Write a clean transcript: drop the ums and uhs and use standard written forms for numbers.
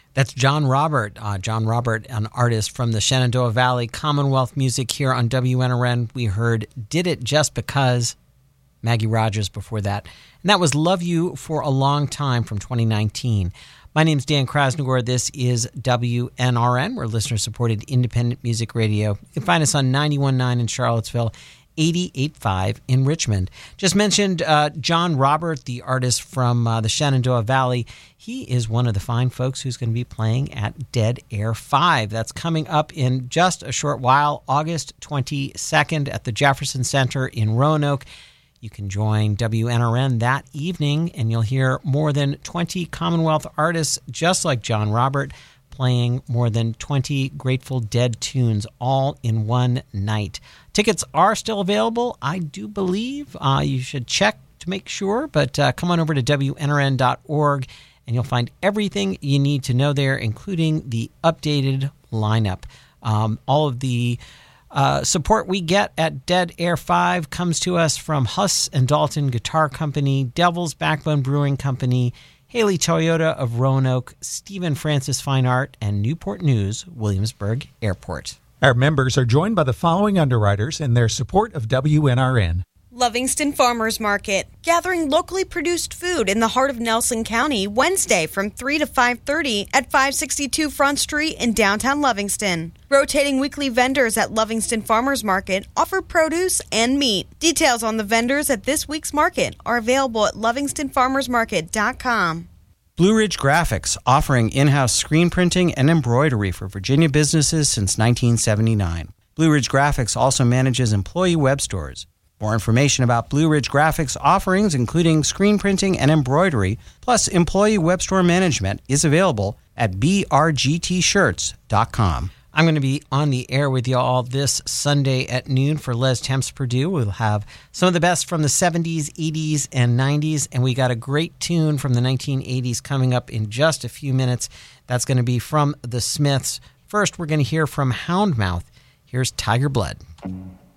That's John Robert. John Robert, an artist from the Shenandoah Valley, Commonwealth Music here on WNRN. We heard Did It Just Because, Maggie Rogers before that. And that was Love You for a Long Time from 2019. My name's Dan Krasnogor. This is WNRN. We're listener-supported independent music radio. You can find us on 91.9 in Charlottesville, 88.5 in Richmond. Just mentioned John Robert, the artist from the Shenandoah Valley. He is one of the fine folks who's going to be playing at Dead Air 5. That's coming up in just a short while, August 22nd at the Jefferson Center in Roanoke. You can join WNRN that evening, and you'll hear more than 20 Commonwealth artists just like John Robert playing more than 20 Grateful Dead tunes all in one night. Tickets are still available, I do believe. You should check to make sure, but come on over to WNRN.org, and you'll find everything you need to know there, including the updated lineup. All of the support we get at Dead Air 5 comes to us from Huss and Dalton Guitar Company, Devil's Backbone Brewing Company, Haley Toyota of Roanoke, Stephen Francis Fine Art, and Newport News Williamsburg Airport. Our members are joined by the following underwriters in their support of WNRN. Lovingston Farmers Market, gathering locally produced food in the heart of Nelson County, Wednesday from 3 to 5:30 at 562 Front Street in downtown Lovingston. Rotating weekly vendors at Lovingston Farmers Market offer produce and meat. Details on the vendors at this week's market are available at lovingstonfarmersmarket.com. Blue Ridge Graphics, offering in-house screen printing and embroidery for Virginia businesses since 1979. Blue Ridge Graphics also manages employee web stores. More information about Blue Ridge Graphics offerings, including screen printing and embroidery, plus employee web store management, is available at brgtshirts.com. I'm going to be on the air with you all this Sunday at noon for Les Temps Purdue. We'll have some of the best from the 70s, 80s, and 90s, and we got a great tune from the 1980s coming up in just a few minutes. That's going to be from the Smiths. First, we're going to hear from Houndmouth. Here's Tiger Blood.